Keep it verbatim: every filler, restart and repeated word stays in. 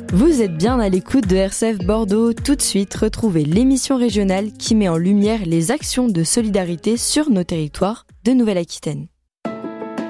Vous êtes bien à l'écoute de R C F Bordeaux. Tout de suite, retrouvez l'émission régionale qui met en lumière les actions de solidarité sur nos territoires de Nouvelle-Aquitaine.